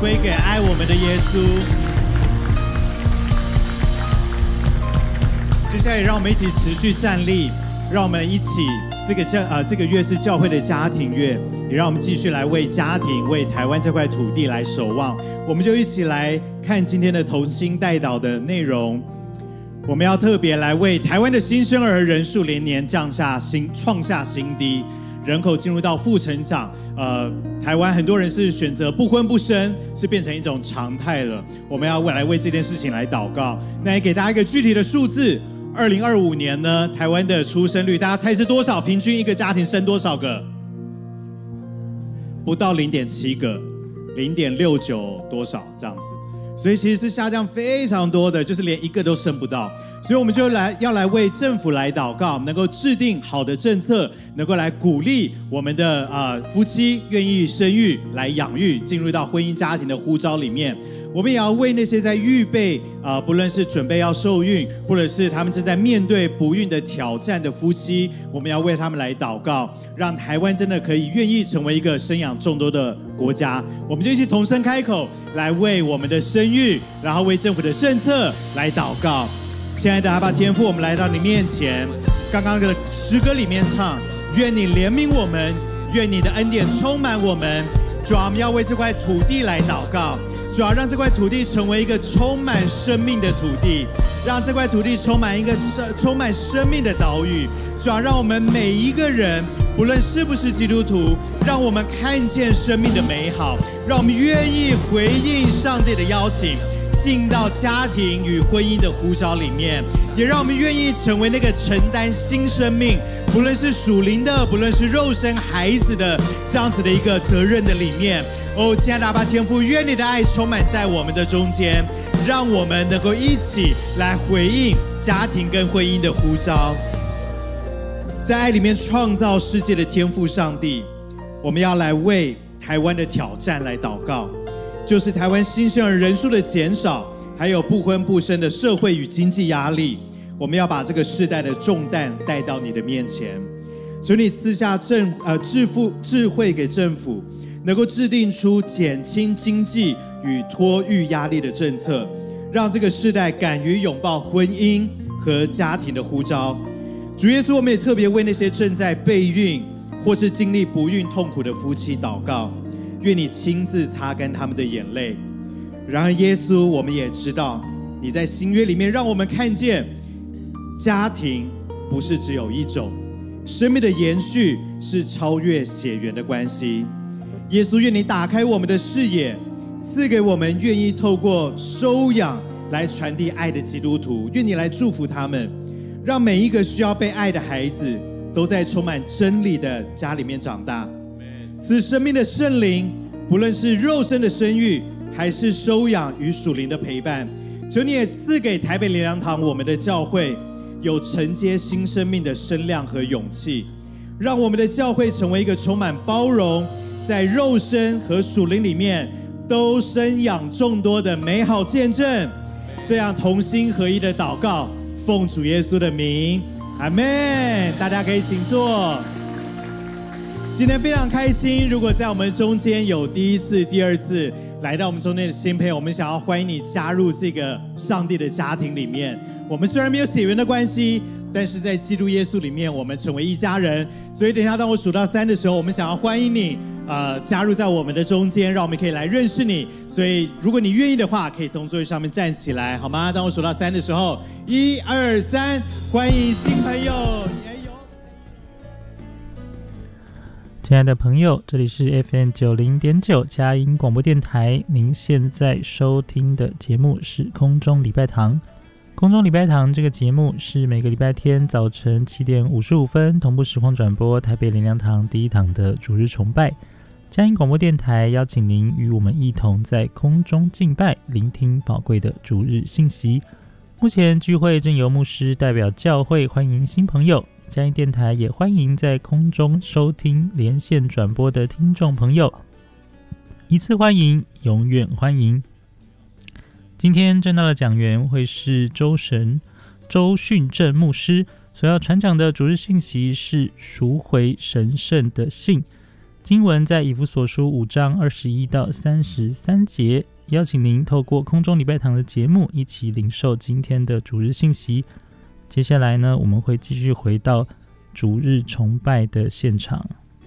归给爱我们的耶稣。接下来让我们一起持续站立，让我们一起这个月是教会的家庭月，也让我们继续来为家庭、为台湾这块土地来守望。我们就一起来看今天的同心代祷的内容。我们要特别来为台湾的新生儿人数连年创下新低，人口进入到负成长。台湾很多人是选择不婚不生，是变成一种常态了。我们要来为这件事情来祷告。那也给大家一个具体的数字。2025年呢，台湾的出生率，大家猜是多少？平均一个家庭生多少个？不到0.7个，0.69多少这样子。所以其实是下降非常多的，就是连一个都生不到。所以我们就要来为政府来祷告，能够制定好的政策，能够来鼓励我们的夫妻愿意生育来养育，进入到婚姻家庭的呼召里面。我们也要为那些在预备不论是准备要受孕，或者是他们正在面对不孕的挑战的夫妻，我们要为他们来祷告，让台湾真的可以愿意成为一个生养众多的国家。我们就一起同声开口，来为我们的生育，然后为政府的政策来祷告。亲爱的阿爸天父，我们来到你面前，刚刚的诗歌里面唱，愿你怜悯我们，愿你的恩典充满我们。主啊，我们要为这块土地来祷告，主要让这块土地成为一个充满生命的土地，让这块土地充满一个充满生命的岛屿。主要让我们每一个人，不论是不是基督徒，让我们看见生命的美好，让我们愿意回应上帝的邀请，进到家庭与婚姻的呼召里面，也让我们愿意成为那个承担新生命，不论是属灵的，不论是肉身孩子的这样子的一个责任的里面。亲爱的阿爸天父，愿你的爱充满在我们的中间，让我们能够一起来回应家庭跟婚姻的呼召。在爱里面创造世界的天父上帝，我们要来为台湾的挑战来祷告，就是台湾新生儿人数的减少，还有不婚不生的社会与经济压力。我们要把这个世代的重担带到你的面前，求你赐下智慧给政府，能够制定出减轻经济与托育压力的政策，让这个世代敢于拥抱婚姻和家庭的呼召。主耶稣，我们也特别为那些正在备孕或是经历不孕痛苦的夫妻祷告，愿你亲自擦干他们的眼泪。然而耶稣，我们也知道你在新约里面让我们看见，家庭不是只有一种，生命的延续是超越血缘的关系。耶稣，愿你打开我们的视野，赐给我们愿意透过收养来传递爱的基督徒。愿你来祝福他们，让每一个需要被爱的孩子都在充满真理的家里面长大。赐生命的圣灵，不论是肉身的生育，还是收养与属灵的陪伴，求你也赐给台北灵粮堂我们的教会有承接新生命的声量和勇气，让我们的教会成为一个充满包容，在肉身和属灵里面都生养众多的美好见证。这样同心合一的祷告，奉主耶稣的名，阿们。大家可以请坐。今天非常开心，如果在我们中间有第一次、第二次来到我们中间的新朋友，我们想要欢迎你加入这个上帝的家庭里面。我们虽然没有血缘的关系，但是在基督耶稣里面，我们成为一家人。所以等一下当我数到3的时候，我们想要欢迎你加入在我们的中间，让我们可以来认识你。所以如果你愿意的话，可以从座位上面站起来，好吗？当我数到3的时候，1、2、3，欢迎新朋友。 亲爱的朋友，这里是 FM90.9 佳音广播电台，您现在收听的节目是空中礼拜堂。空中礼拜堂这个节目是每个礼拜天早晨7点55分同步实况转播台北灵粮堂第一堂的主日崇拜。佳音广播电台邀请您与我们一同在空中敬拜，聆听宝贵的主日信息。目前聚会正由牧师代表教会欢迎新朋友，佳音电台也欢迎在空中收听连线转播的听众朋友，一次欢迎，永远欢迎。今天正道的讲员会是周训正牧师，所要传讲的主日信息是赎回神圣的信。 经文在以弗所书5章21到33节。邀请您透过空中礼拜堂的节目一起领受今天的主日信息。接下来呢，我们会继续回到主日崇拜的现场。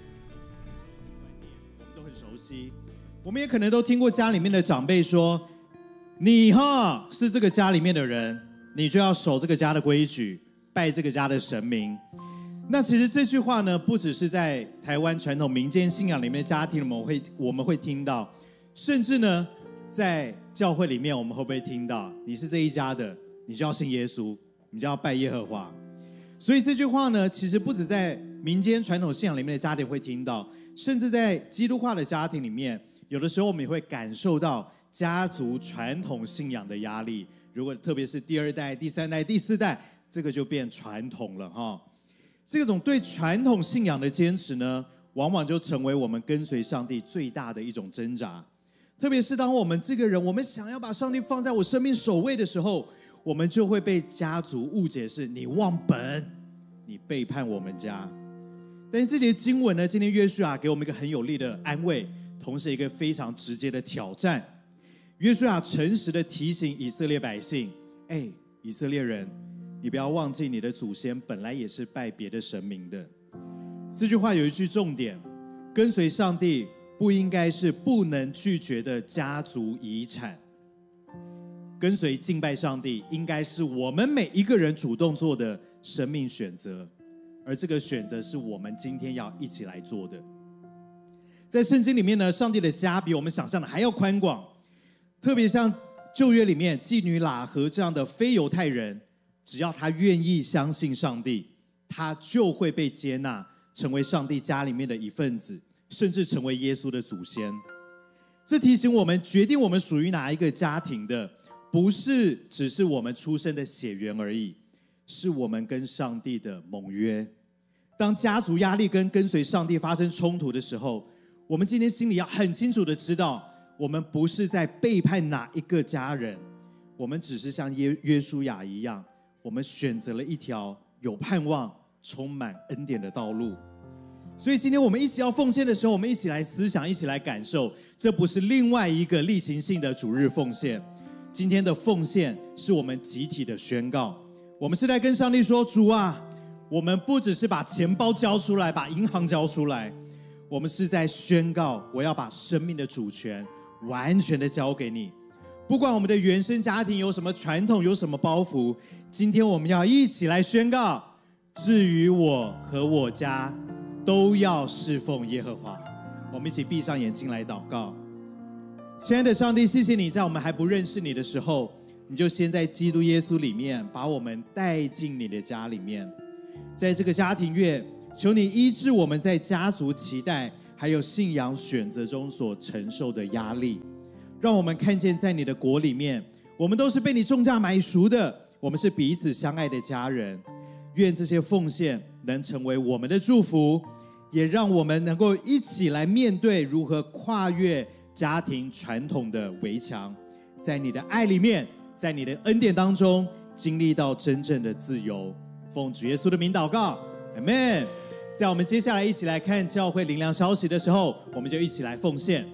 都很熟悉，我们也可能都听过家里面的长辈说，你是这个家里面的人，你就要守这个家的规矩，拜这个家的神明。那其实这句话呢，不只是在台湾传统民间信仰里面的家庭我们会听到，甚至呢在教会里面我们会不会听到，你是这一家的，你就要信耶稣，你就要拜耶和华。所以这句话呢，其实不止在民间传统信仰里面的家庭会听到，甚至在基督化的家庭里面，有的时候我们也会感受到家族传统信仰的压力。如果特别是第2代、第3代、第4代，这个就变传统了哈。这种对传统信仰的坚持呢，往往就成为我们跟随上帝最大的一种挣扎。特别是当我们这个人，我们想要把上帝放在我生命首位的时候，我们就会被家族误解是你忘本，你背叛我们家。但是这节经文呢，今天约书亚给我们一个很有力的安慰，同时一个非常直接的挑战。约书亚诚实的提醒以色列百姓，以色列人，你不要忘记你的祖先本来也是拜别的神明的。这句话有一句重点，跟随上帝不应该是不能拒绝的家族遗产，跟随敬拜上帝应该是我们每一个人主动做的生命选择，而这个选择是我们今天要一起来做的。在圣经里面呢，上帝的家比我们想象的还要宽广，特别像旧约里面妓女喇合这样的非犹太人，只要他愿意相信上帝，他就会被接纳，成为上帝家里面的一份子，甚至成为耶稣的祖先。这提醒我们，决定我们属于哪一个家庭的，不是只是我们出生的血缘而已，是我们跟上帝的盟约。当家族压力跟随上帝发生冲突的时候，我们今天心里要很清楚的知道，我们不是在背叛哪一个家人，我们只是像约书亚一样，我们选择了一条有盼望、充满恩典的道路。所以今天我们一起要奉献的时候，我们一起来思想，一起来感受，这不是另外一个例行性的主日奉献。今天的奉献是我们集体的宣告，我们是在跟上帝说，主啊，我们不只是把钱包交出来，把银行交出来，我们是在宣告，我要把生命的主权完全的交给你。不管我们的原生家庭有什么传统，有什么包袱，今天我们要一起来宣告，至于我和我家都要侍奉耶和华。我们一起闭上眼睛来祷告。亲爱的上帝，谢谢你在我们还不认识你的时候，你就先在基督耶稣里面把我们带进你的家里面。在这个家庭月，求你医治我们在家族期待还有信仰选择中所承受的压力，让我们看见在你的国里面，我们都是被你重价买赎的，我们是彼此相爱的家人。愿这些奉献能成为我们的祝福，也让我们能够一起来面对如何跨越家庭传统的围墙，在你的爱里面，在你的恩典当中经历到真正的自由。奉主耶稣的名祷告， Amen。 在我们接下来一起来看教会灵粮消息的时候，我们就一起来奉献。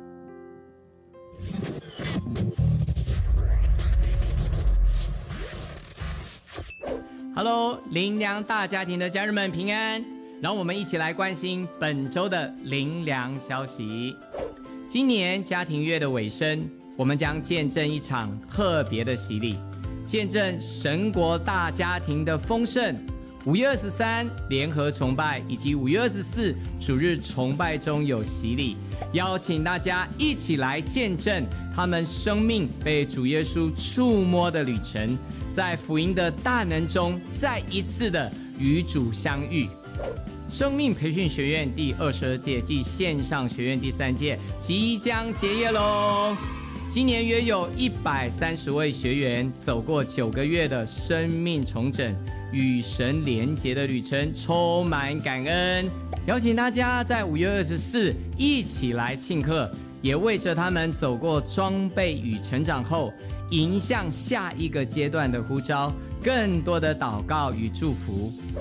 Hello， 灵粮大家庭的家人们平安，让我们一起来关心本周的灵粮消息。今年家庭月的尾声，我们将见证一场特别的洗礼，见证神国大家庭的丰盛。5月23联合崇拜以及5月24主日崇拜中有洗礼，邀请大家一起来见证他们生命被主耶稣触摸的旅程，在福音的大能中再一次的与主相遇。生命培训学院第22届暨线上学院第3届即将结业咯。今年约有130位学员走过9个月的生命重整与神连结的旅程，充满感恩。邀请大家在5月24一起来庆贺，也为着他们走过装备与成长后迎向下一个阶段的呼召，更多的祷告与祝福。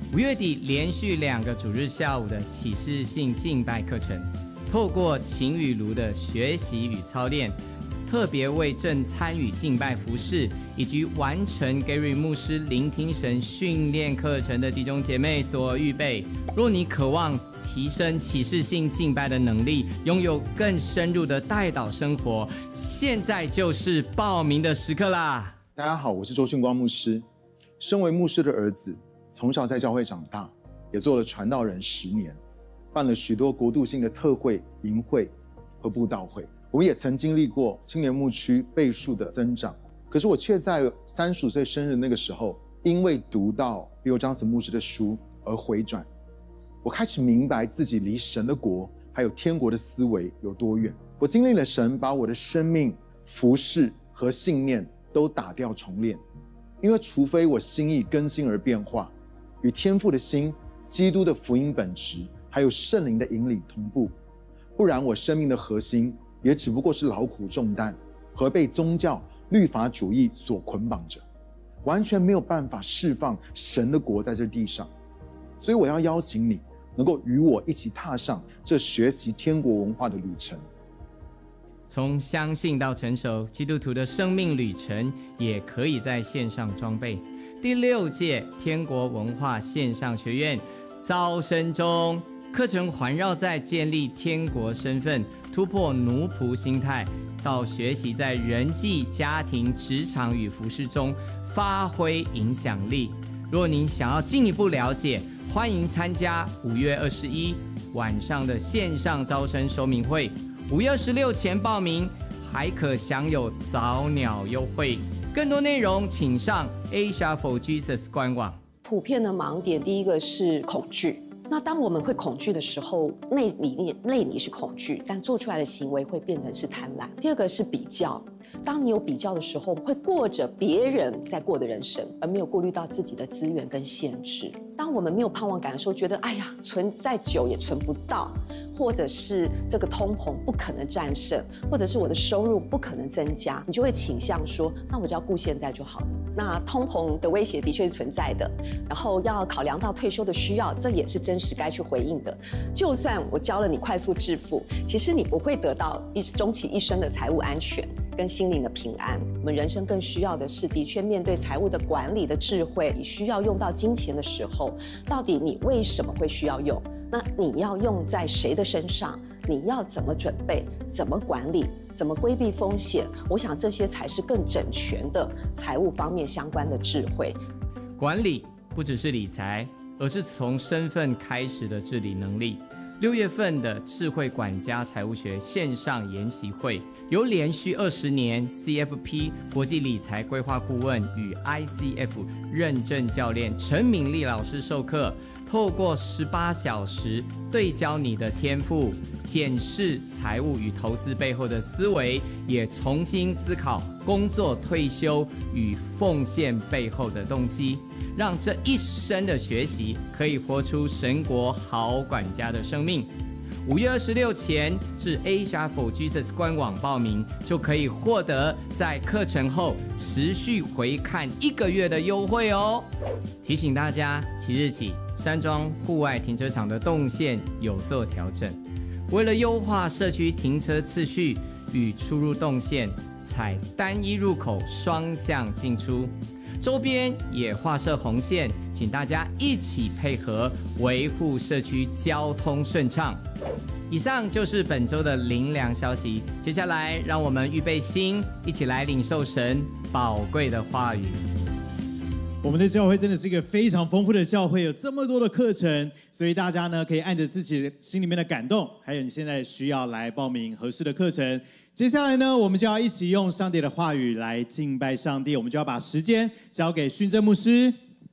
5月底连续2个主日下午的启示性敬拜课程，透过晴雨炉的学习与操练，特别为正参与敬拜服事以及完成 Gary 牧师聆听神训练课程的弟兄姐妹所预备。若你渴望提升启示性敬拜的能力，拥有更深入的代祷生活，现在就是报名的时刻啦！ 大家好，我是周训光牧师。身为牧师的儿子，从小在教会长大，也做了传道人10年，办了许多国度性的特会、营会和布道会。我也曾经历过青年牧区倍数的增长，可是我却在35岁生日那个时候，因为读到 Bill Johnson 牧师的书而回转。我开始明白自己离神的国还有天国的思维有多远。我经历了神把我的生命、服事和信念都打掉重练，因为除非我心意更新而变化，与天父的心、基督的福音本质还有圣灵的引领同步，不然我生命的核心也只不过是劳苦重担和被宗教律法主义所捆绑着，完全没有办法释放神的国在这地上。所以我要邀请你能够与我一起踏上这学习天国文化的旅程。 从相信到成熟，基督徒的生命旅程也可以在线上装备。第6届天国文化线上学院招生中，课程环绕在建立天国身份、突破奴仆心态，到学习在人际、家庭、职场与服事中发挥影响力。若您想要进一步了解，欢迎参加5月21晚上的线上招生说明会。5月26前报名，还可享有早鸟优惠。更多内容请上 Asia for Jesus 官网。 普遍的盲点，第一个是恐惧。那当我们会恐惧的时候，内里是恐惧，但做出来的行为会变成是贪婪。第二个是比较。当你有比较的时候，会过着别人在过的人生，而没有顾虑到自己的资源跟限制。当我们没有盼望感的时候，觉得哎呀，存再久也存不到，或者是这个通膨不可能战胜，或者是我的收入不可能增加，你就会倾向说，那我就要顾现在就好了。那通膨的威胁的确是存在的，然后要考量到退休的需要，这也是真实该去回应的。就算我教了你快速致富，其实你不会得到终其一生的财务安全跟心灵的平安。我们人生更需要的是，的确面对财务的管理的智慧。你需要用到金钱的时候，到底你为什么会需要用？那你要用在谁的身上？你要怎么准备？怎么管理？怎么规避风险？我想这些才是更整全的财务方面相关的智慧。 管理不只是理财，而是从身份开始的治理能力。6月份的智慧管家财务学线上研习会，由连续20年 CFP 国际理财规划顾问与 ICF 认证教练陈敏丽老师授课，透过18小时对焦你的天赋，检视财务与投资背后的思维，也重新思考工作、退休与奉献背后的动机，让这一生的学习可以活出神国好管家的生命。5月26前至 Asia for Jesus 官网报名，就可以获得在课程后持续回看1个月的优惠哦。提醒大家，即日起山庄户外停车场的动线有做调整，为了优化社区停车次序与出入动线，采单一入口双向进出，周边也画设红线，请大家一起配合维护社区交通顺畅。以上就是本周的灵粮消息，接下来让我们预备心，一起来领受神宝贵的话语。 我们的教会真的是一个非常丰富的教会，有这么多的课程，所以大家呢可以按着自己心里面的感动，还有你现在的需要来报名合适的课程。接下来呢，我们就要一起用上帝的话语来敬拜上帝，我们就要把时间交给训正牧师。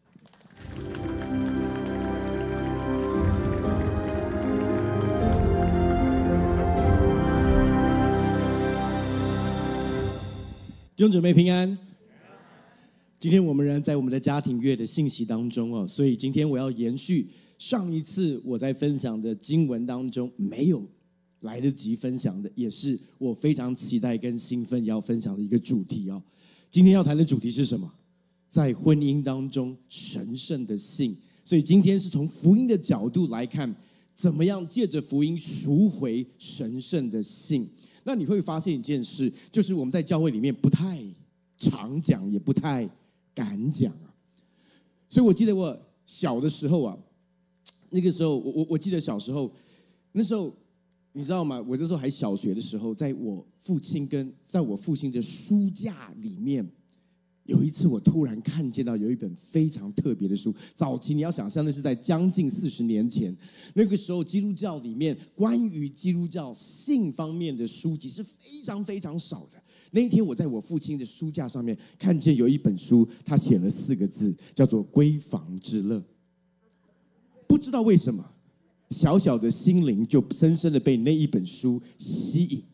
弟兄姊妹平安。今天我们仍然在我们的家庭月的信息当中哦，所以今天我要延续上一次我在分享的经文当中没有来得及分享的，也是我非常期待跟兴奋要分享的一个主题哦。今天要谈的主题是什么？在婚姻当中神圣的性所以今天是从福音的角度来看，怎么样借着福音赎回神圣的性。那你会发现一件事，就是我们在教会里面不太常讲，也不太敢讲啊。所以我记得我小的时候啊，那个时候我记得小时候，那时候你知道吗？我那时候还小学的时候，在我父亲的书架里面，有一次我突然看见到有一本非常特别的书。早期你要想象的是在将近40年前，那个时候基督教里面关于基督教性方面的书籍是非常非常少的。那一天我在我父亲的书架上面看见有一本书，他写了4个字，叫做闺房之乐。不知道为什么，小小的心灵就深深的被那一本书吸引。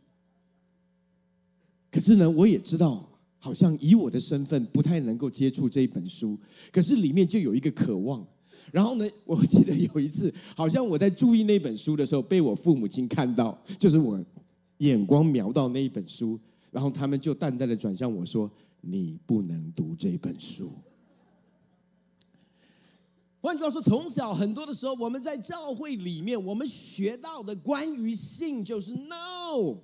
可是呢，我也知道好像以我的身份不太能够接触这一本书，可是里面就有一个渴望。然后呢，我记得有一次好像我在注意那本书的时候，被我父母亲看到，就是我眼光瞄到那一本书，然后他们就淡淡的转向我说，你不能读这本书。换句话说，从小很多的时候，我们在教会里面，我们学到的关于性就是 no，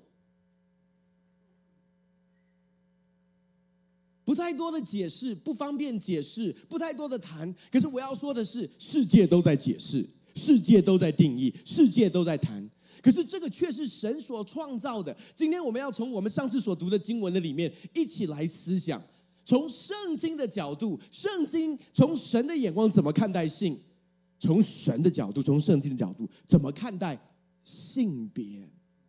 不太多的解释，不方便解释，不太多的谈。可是我要说的是，世界都在解释，世界都在定义，世界都在谈。可是这个却是神所创造的。今天我们要从我们上次所读的经文的里面一起来思想，从圣经的角度，圣经从神的眼光怎么看待性？从神的角度，从圣经的角度怎么看待性别？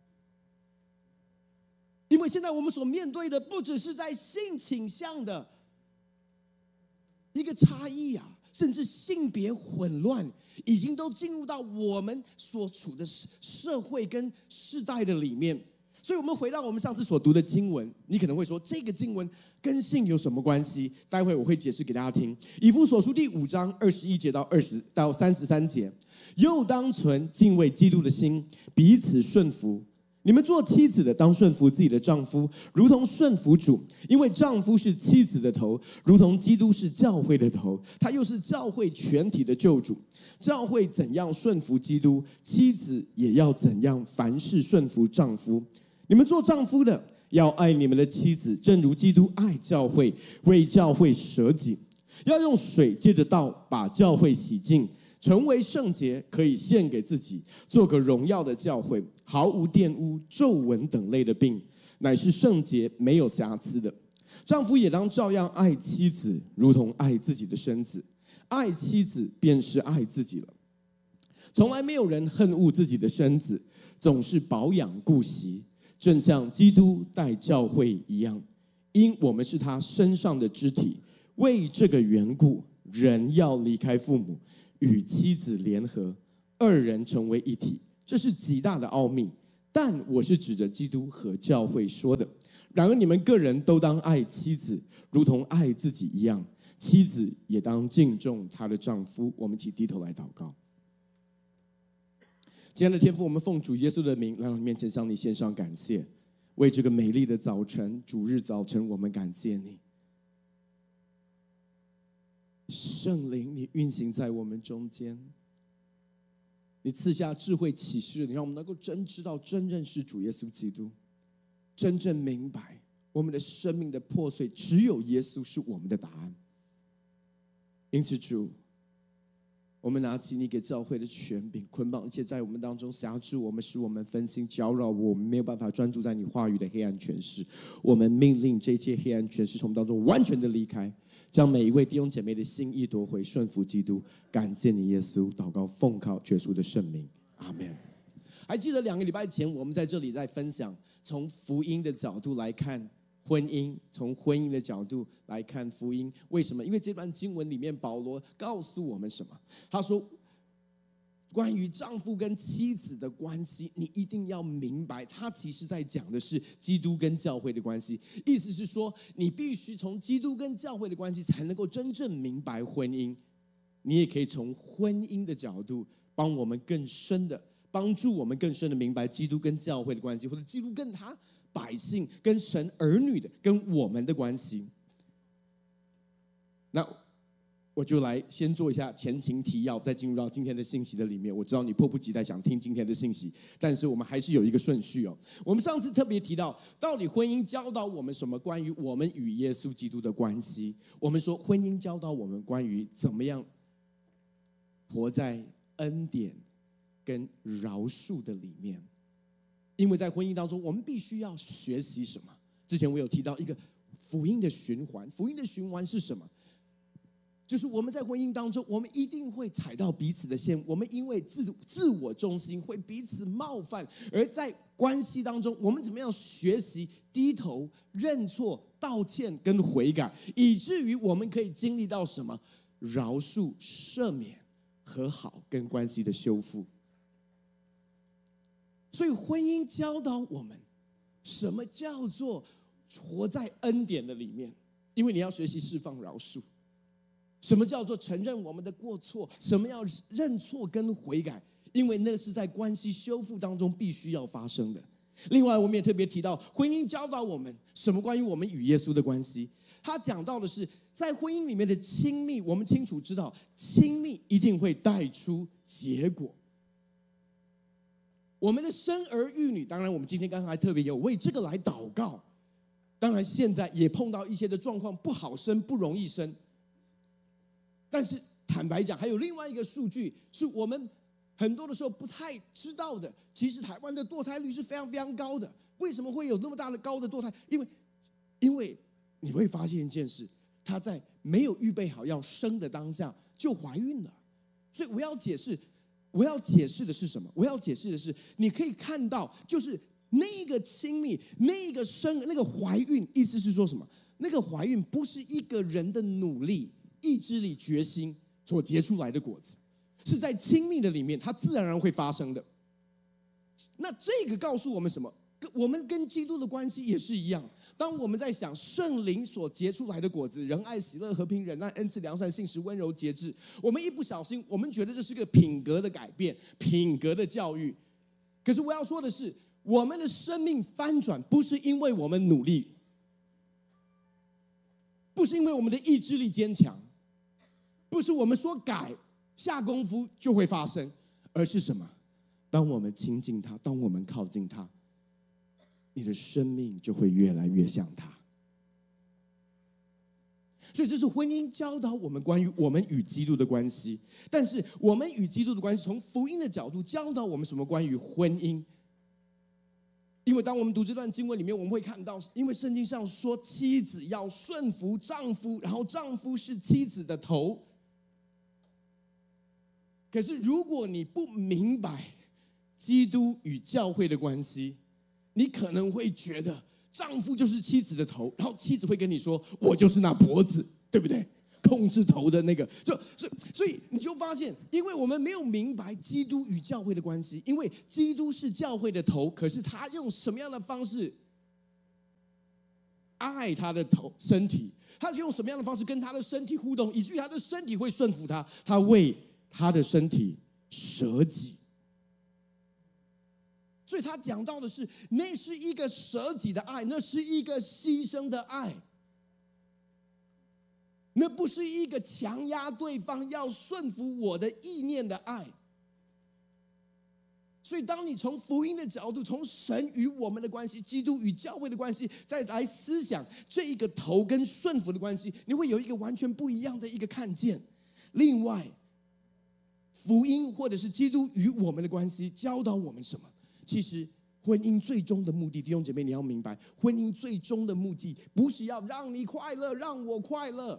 因为现在我们所面对的不只是在性倾向的一个差异啊，甚至性别混乱已经都进入到我们所处的社会跟世代的里面。所以我们回到我们上次所读的经文，你可能会说，这个经文跟性有什么关系？待会我会解释给大家听。以弗所书第5章21节到33节，又当存敬畏基督的心，彼此顺服。你们做妻子的当顺服自己的丈夫，如同顺服主，因为丈夫是妻子的头，如同基督是教会的头，他又是教会全体的救主。教会怎样顺服基督，妻子也要怎样凡事顺服丈夫。你们做丈夫的要爱你们的妻子，正如基督爱教会，为教会舍己，要用水借着道把教会洗净，成为圣洁，可以献给自己，做个荣耀的教会，毫无玷污、皱纹等类的病，乃是圣洁，没有瑕疵的。丈夫也当照样爱妻子，如同爱自己的身子。爱妻子便是爱自己了。从来没有人恨恶自己的身子，总是保养顾惜，正像基督待教会一样，因我们是他身上的肢体。为这个缘故，人要离开父母，与妻子联合，2人成为一体，这是极大的奥秘。但我是指着基督和教会说的。然而你们个人都当爱妻子，如同爱自己一样，妻子也当敬重她的丈夫。我们一起低头来祷告。亲爱的天父，我们奉主耶稣的名来到你面前，向你献上感谢。为这个美丽的早晨，主日早晨，我们感谢你。圣灵，你运行在我们中间，你赐下智慧启示，你让我们能够真知道、真认识主耶稣基督，真正明白我们的生命的破碎，只有耶稣是我们的答案。因此主，我们拿起你给教会的权柄，捆绑一切在我们当中辖制我们、使我们分心、搅扰我们没有办法专注在你话语的黑暗权势。我们命令这些黑暗权势从我们当中完全的离开，将每一位弟兄姐妹的心意夺回，顺服基督。感谢你耶稣，祷告奉靠耶稣的圣名，阿们。还记得2个礼拜前我们在这里在分享，从福音的角度来看婚姻，从婚姻的角度来看福音。为什么？因为这段经文里面保罗告诉我们什么？他说关于丈夫跟妻子的关系，你一定要明白，他其实在讲的是基督跟教会的关系。意思是说，你必须从基督跟教会的关系才能够真正明白婚姻。你也可以从婚姻的角度帮我们更深的帮助我们更深的明白基督跟教会的关系，或者基督跟他百姓、跟神儿女的、跟我们的关系。那我就来先做一下前情提要，再进入到今天的信息的里面。我知道你迫不及待想听今天的信息，但是我们还是有一个顺序哦。我们上次特别提到，到底婚姻教导我们什么？关于我们与耶稣基督的关系。我们说，婚姻教导我们关于怎么样活在恩典跟饶恕的里面。因为在婚姻当中，我们必须要学习什么？之前我有提到一个福音的循环。福音的循环是什么？就是我们在婚姻当中，我们一定会踩到彼此的线，我们因为自我中心会彼此冒犯，而在关系当中，我们怎么样学习低头、认错、道歉跟悔改，以至于我们可以经历到什么？饶恕、赦免、和好跟关系的修复。所以婚姻教导我们什么叫做活在恩典的里面，因为你要学习释放饶恕。什么叫做承认我们的过错？什么要认错跟悔改？因为那是在关系修复当中必须要发生的。另外，我们也特别提到，婚姻教导我们什么？关于我们与耶稣的关系，他讲到的是在婚姻里面的亲密。我们清楚知道，亲密一定会带出结果。我们的生儿育女，当然我们今天刚才特别有为这个来祷告。当然，现在也碰到一些的状况，不好生，不容易生。但是坦白讲，还有另外一个数据是我们很多的时候不太知道的。其实台湾的堕胎率是非常非常高的。为什么会有那么大的高的堕胎？因为你会发现一件事，她在没有预备好要生的当下就怀孕了。所以我要解释的是什么？我要解释的是，你可以看到，就是那个亲密、那个怀孕，意思是说什么？那个怀孕不是一个人的努力、意志力、决心所结出来的果子，是在亲密的里面，它自然而然会发生的。那这个告诉我们什么？我们跟基督的关系也是一样。当我们在想圣灵所结出来的果子，仁爱、喜乐、和平、忍耐、恩慈、良善、信实、温柔、节制，我们一不小心，我们觉得这是个品格的改变、品格的教育。可是我要说的是，我们的生命翻转不是因为我们努力，不是因为我们的意志力坚强，不是我们说改下功夫就会发生，而是什么？当我们亲近他，当我们靠近他，你的生命就会越来越像他。所以这是婚姻教导我们关于我们与基督的关系。但是我们与基督的关系，从福音的角度教导我们什么？关于婚姻。因为当我们读这段经文里面，我们会看到，因为圣经上说妻子要顺服丈夫，然后丈夫是妻子的头。可是如果你不明白基督与教会的关系，你可能会觉得丈夫就是妻子的头，然后妻子会跟你说，我就是那脖子，对不对？控制头的那个。所以你就发现，因为我们没有明白基督与教会的关系，因为基督是教会的头，可是他用什么样的方式爱他的身体？他用什么样的方式跟他的身体互动，以至于他的身体会顺服他？他为他的身体舍己。所以他讲到的是，那是一个舍己的爱，那是一个牺牲的爱，那不是一个强压对方要顺服我的意念的爱。所以当你从福音的角度，从神与我们的关系、基督与教会的关系，再来思想这一个头跟顺服的关系，你会有一个完全不一样的一个看见。另外，福音或者是基督与我们的关系教导我们什么？其实婚姻最终的目的，弟兄姐妹你要明白，婚姻最终的目的不是要让你快乐，让我快乐。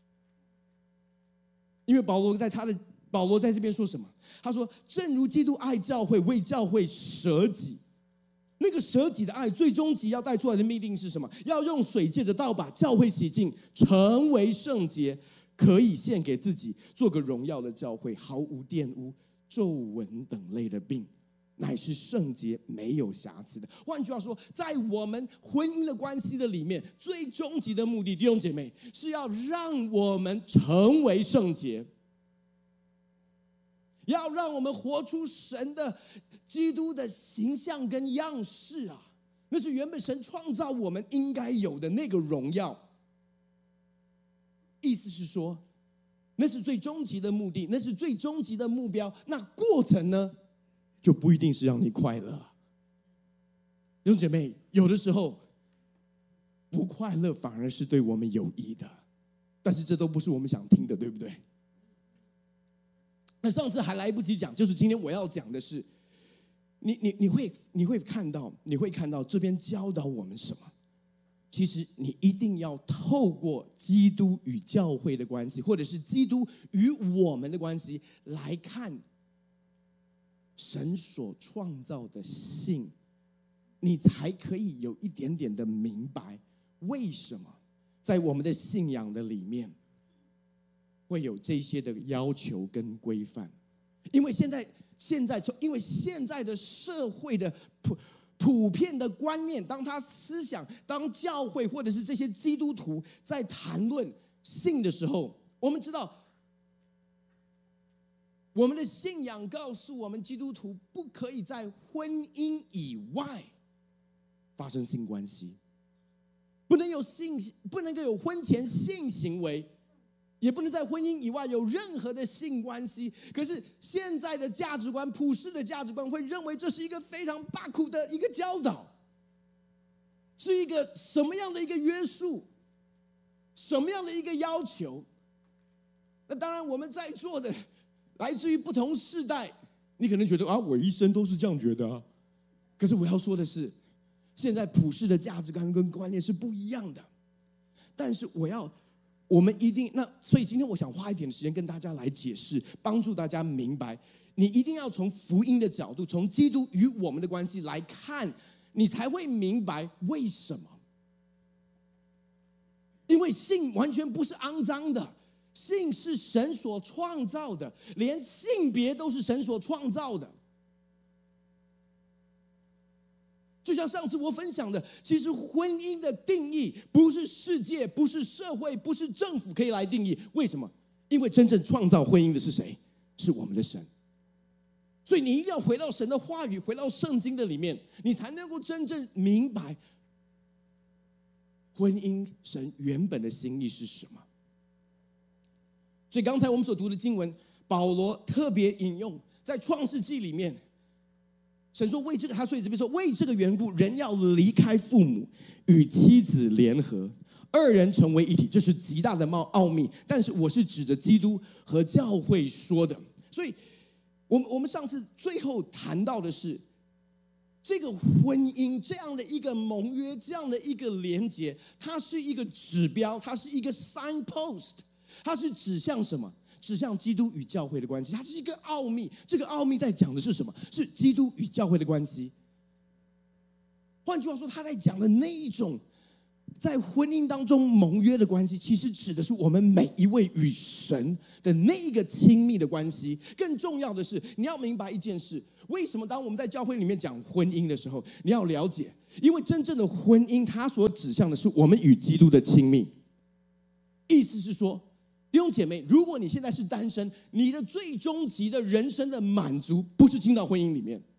因为保罗在这边说什么？他说，正如基督爱教会，为教会舍己。那个舍己的爱，最终极要带出来的命定是什么？要用水借着道把教会洗净，成为圣洁，可以献给自己，做个荣耀的教会，毫无玷污、皱纹等类的病，乃是圣洁没有瑕疵的。换句话说，在我们婚姻的关系的里面，最终极的目的，弟兄姐妹，是要让我们成为圣洁，要让我们活出神的基督的形象跟样式啊！那是原本神创造我们应该有的那个荣耀。意思是说， 那是最终极的目的，那是最终极的目标。那过程呢，就不一定是让你快乐。弟兄姐妹，有的时候不快乐反而是对我们有益的，但是这都不是我们想听的，对不对？那上次还来不及讲，就是今天我要讲的是，你会看到这边教导我们什么？其实你一定要透过基督与教会的关系，或者是基督与我们的关系来看神所创造的性，你才可以有一点点的明白为什么在我们的信仰的里面会有这些的要求跟规范。因为现在的社会的普遍的观念，当他思想，当教会或者是这些基督徒在谈论性的时候，我们知道我们的信仰告诉我们，基督徒不可以在婚姻以外发生性关系，不能够有婚前性行为，也不能在婚姻以外有任何的性关系。可是现在的价值观，普世的价值观会认为这是一个非常拔苦的一个教导，是一个什么样的一个约束，什么样的一个要求。那当然我们在座的来自于不同世代，你可能觉得我一生都是这样觉得啊。可是我要说的是，现在普世的价值观跟观念是不一样的。但是我们一定，所以今天我想花一点的时间跟大家来解释，帮助大家明白，你一定要从福音的角度，从基督与我们的关系来看，你才会明白为什么。因为性完全不是肮脏的，性是神所创造的，连性别都是神所创造的。就像上次我分享的，其实婚姻的定义不是世界，不是社会，不是政府可以来定义。为什么？因为真正创造婚姻的是谁？是我们的神。所以你一定要回到神的话语，回到圣经的里面，你才能够真正明白婚姻神原本的心意是什么。所以刚才我们所读的经文，保罗特别引用在创世纪里面，神说为这个，他所以这边说，为这个缘故，人要离开父母，与妻子联合，二人成为一体。这是极大的奥秘，但是我是指着基督和教会说的。所以我们上次最后谈到的是，这个婚姻这样的一个盟约，这样的一个连结，它是一个指标，它是一个 signpost， 它是指向什么？指向基督与教会的关系，它是一个奥秘。这个奥秘在讲的是什么？是基督与教会的关系。换句话说，他在讲的那一种在婚姻当中盟约的关系，其实指的是我们每一位与神的那一个亲密的关系。更重要的是，你要明白一件事，为什么当我们在教会里面讲婚姻的时候，你要了解，因为真正的婚姻它所指向的是我们与基督的亲密。意思是说，弟兄姐妹，如果你现在是单身，你的最终极的人生的满足不是进到婚姻里面，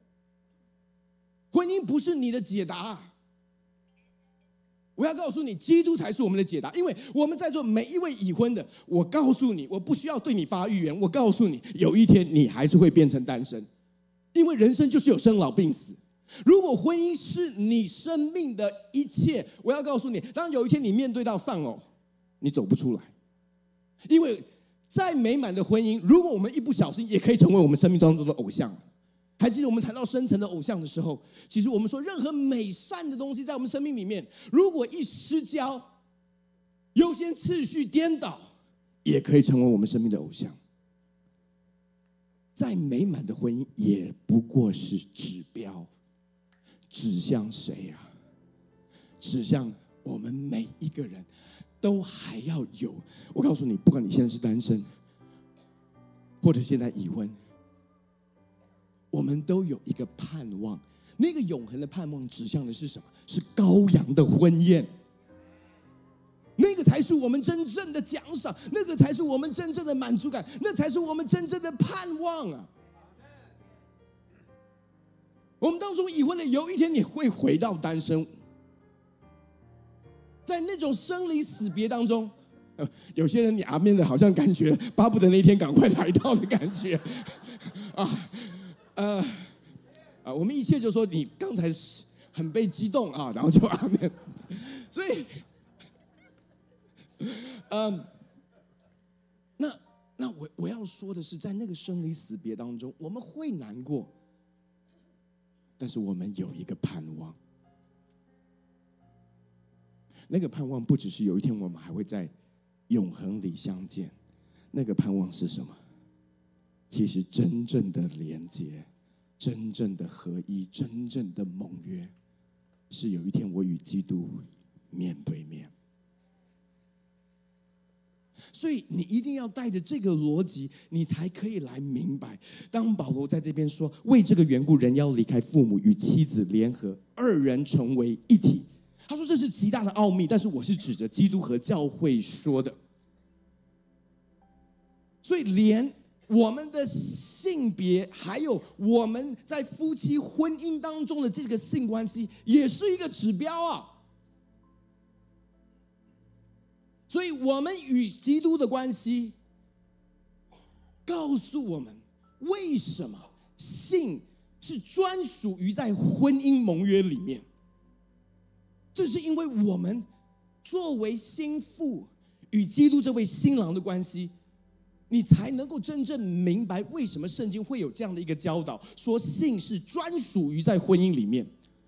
婚姻不是你的解答。我要告诉你，基督才是我们的解答。因为我们在座每一位已婚的，我告诉你，我不需要对你发预言，我告诉你，有一天你还是会变成单身，因为人生就是有生老病死。如果婚姻是你生命的一切，我要告诉你，当有一天你面对到丧偶，你走不出来。因为再美满的婚姻，如果我们一不小心，也可以成为我们生命当中的偶像。还记得我们谈到深层的偶像的时候，其实我们说，任何美善的东西在我们生命里面，如果一失焦，优先次序颠倒，也可以成为我们生命的偶像。再美满的婚姻，也不过是指标，指向谁啊？指向我们每一个人都还要有。我告诉你，不管你现在是单身，或者现在已婚，我们都有一个盼望。那个永恒的盼望指向的是什么？是羔羊的婚宴。那个才是我们真正的奖赏，那个才是我们真正的满足感，那才是我们真正的盼望啊！我们当中已婚的，有一天你会回到单身，在那种生离死别当中， 有些人你阿们的，好像感觉巴不得那天赶快来到的感觉我们一切就说你刚才很被激动啊，然后就阿们。所以，那我要说的是，在那个生离死别当中，我们会难过，但是我们有一个盼望。那个盼望不只是有一天我们还会在永恒里相见，那个盼望是什么？其实真正的连结，真正的合一，真正的盟约，是有一天我与基督面对面。所以你一定要带着这个逻辑，你才可以来明白。当保罗在这边说，为这个缘故，人要离开父母，与妻子联合，二人成为一体。他说这是极大的奥秘，但是我是指着基督和教会说的。所以连我们的性别，还有我们在夫妻婚姻当中的这个性关系，也是一个指标啊。所以我们与基督的关系，告诉我们为什么性是专属于在婚姻盟约里面。这是因为我们作为新妇与基督这位新郎的关系，你才能够真正明白为什么圣经会有这样的一个教导，说性是专属于在婚姻里面。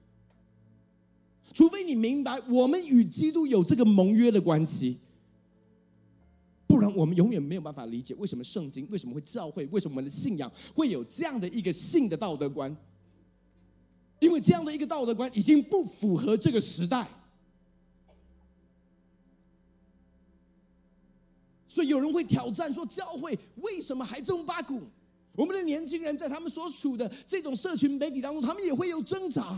除非你明白我们与基督有这个盟约的关系，不然我们永远没有办法理解为什么圣经，为什么会教会，为什么我们的信仰会有这样的一个性的道德观。因为这样的一个道德观已经不符合这个时代。所以有人会挑战说，教会为什么还这么八股？我们的年轻人在他们所处的这种社群媒体当中，他们也会有挣扎。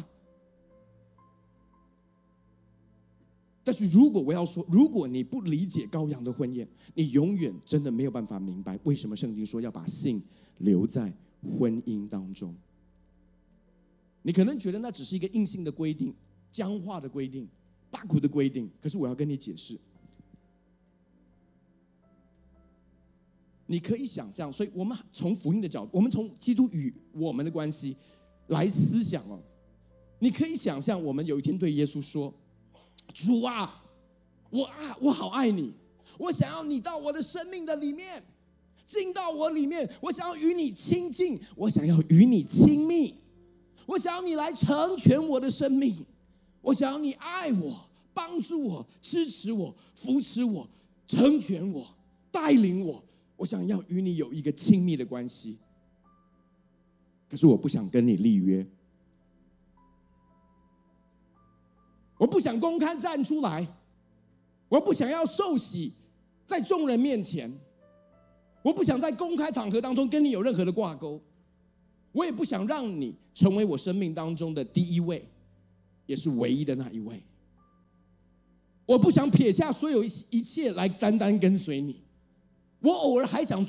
但是如果我要说，如果你不理解羔羊的婚宴，你永远真的没有办法明白为什么圣经说要把性留在婚姻当中。你可能觉得那只是一个硬性的规定、僵化的规定、八股的规定，可是我要跟你解释。你可以想象，所以我们从福音的角度，我们从基督与我们的关系来思想哦。你可以想象，我们有一天对耶稣说：“主啊，我好爱你，我想要你到我的生命的里面，进到我里面，我想要与你亲近，我想要与你亲密，我想要你来成全我的生命，我想要你爱我，帮助我，支持我，扶持我，成全我，带领我。我想要与你有一个亲密的关系，可是我不想跟你立约，我不想公开站出来，我不想要受洗在众人面前，我不想在公开场合当中跟你有任何的挂钩，我也不想让你成为我生命当中的第一位，也是唯一的那一位。我不想撇下所有一切来单单跟随你，我偶尔还想